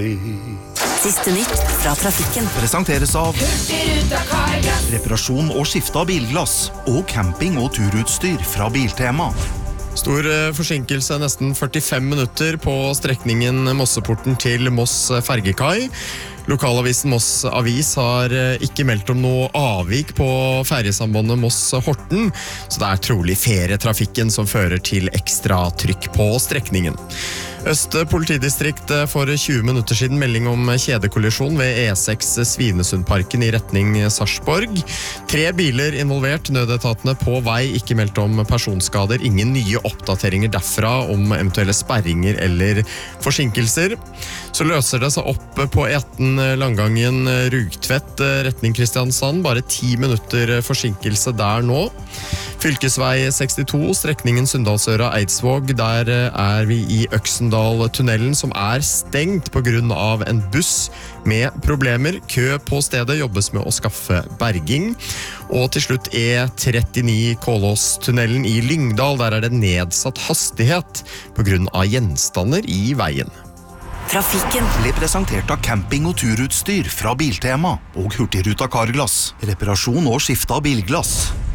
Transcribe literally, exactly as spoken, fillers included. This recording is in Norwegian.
Siste nytt fra trafikken. Presenteres av reparasjon og skifte av bilglass og camping- og turutstyr fra Biltema. Stor forsinkelse, nesten førtifem minutter på strekningen Mosseporten til Moss fergekai. Lokalavisen Moss Avis har ikke meldt om noe avvik på fergesambandet Moss-Horten, så det er trolig ferietrafikken som fører til ekstra trykk på strekningen. Øst politidistrikt for tjue minutter siden melding om kjedekollisjon ved E seks Svinesundparken i retning Sarpsborg. Tre biler involvert, nødetatene på vei, ikke meldt om personskader, ingen nye oppdateringer derfra om eventuelle sperringer eller forsinkelser. Så løser det seg opp på E atten Langgangen Rugtvedt retning Kristiansand, bare ti minutter forsinkelse der nå. Fylkesvei sekstito, strekningen Sunndalsøra-Eidsvåg, der er vi i Øksendal-tunnelen som er stengt på grunn av en buss med problemer. Kø på stedet, jobbes med å skaffe berging. Og til slutt E trettini Kolåstunnelen i Lyngdal, der er det nedsatt hastighet på grunn av gjenstander i veien. Trafikken Ble presentert av camping- og turutstyr fra Biltema og Hurtigruta Carglass. Reparasjon og skifte av bilglass.